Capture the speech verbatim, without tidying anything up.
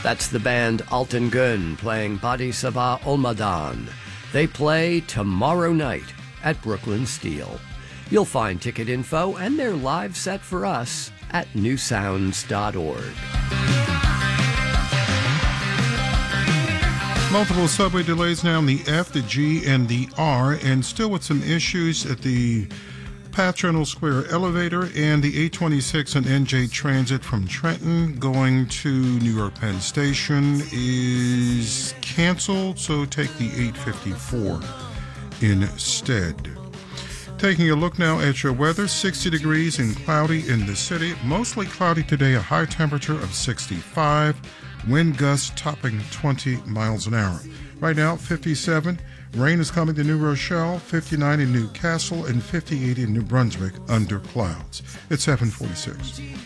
That's the band Alten Gun playing Badi Sabah Olmadan. They play tomorrow night at Brooklyn Steel. You'll find ticket info and their live set for us at new sounds dot org. Multiple subway delays now in the F, the G, and the R, and still with some issues at the Paternal Square elevator, and the eight twenty-six and N J Transit from Trenton going to New York Penn Station is canceled, so take the eight fifty-four instead. Taking a look now at your weather, sixty degrees and cloudy in the city. Mostly cloudy today, a high temperature of sixty-five. Wind gusts topping twenty miles an hour. Right now, fifty-seven. Rain is coming to New Rochelle, fifty-nine in Newcastle, and fifty-eight in New Brunswick under clouds. It's seven forty-six.